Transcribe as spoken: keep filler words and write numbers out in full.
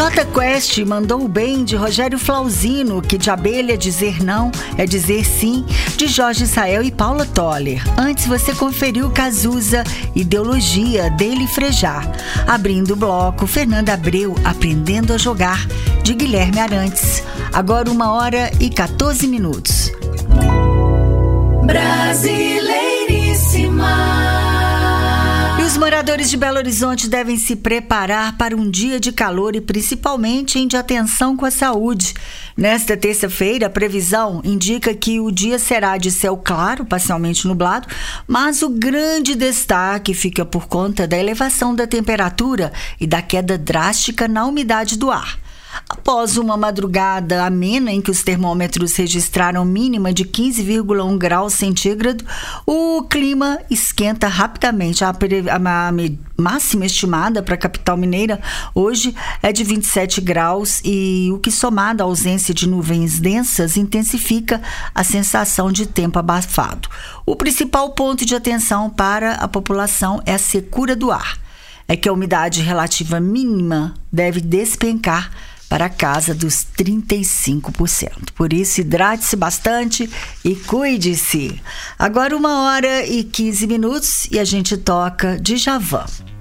J Quest mandou o bem de Rogério Flauzino, que de abelha dizer não é dizer sim, de Jorge Israel e Paula Toller. Antes você conferiu Cazuza, Ideologia, dele Frejá. Abrindo o bloco, Fernanda Abreu, Aprendendo a Jogar, de Guilherme Arantes. Agora uma hora e quatorze minutos. Brasileiríssima. E os moradores de Belo Horizonte devem se preparar para um dia de calor e principalmente em de atenção com a saúde. Nesta terça-feira, a previsão indica que o dia será de céu claro, parcialmente nublado, mas o grande destaque fica por conta da elevação da temperatura e da queda drástica na umidade do ar. Após uma madrugada amena em que os termômetros registraram mínima de quinze vírgula um graus centígrados, o clima esquenta rapidamente. A, pre... a máxima estimada para a capital mineira hoje é de vinte e sete graus e o que, somado à ausência de nuvens densas, intensifica a sensação de tempo abafado. O principal ponto de atenção para a população é a secura do ar. É que a umidade relativa mínima deve despencar para a casa dos trinta e cinco por cento. Por isso, hidrate-se bastante e cuide-se. Agora uma hora e quinze minutos e a gente toca Djavan.